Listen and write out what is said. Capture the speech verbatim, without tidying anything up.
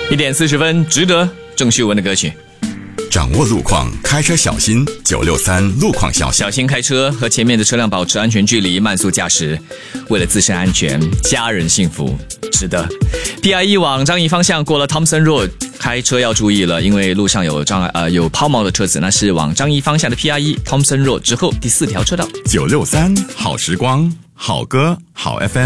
一点四十分，值得郑秀文的歌曲。 掌握路况，开车小心。九六三路况消息： 小心开车，和前面的车辆保持安全距离，慢速驾驶，为了自身安全、家人幸福，值得。P I E 往张仪方向过了 Thompson Road， 开车要注意了，因为路上有障碍，呃，有抛锚的车子，那是往张仪方向的 P I E Thompson Road 之后第四条车道。 九六三好时光，好歌好 F M。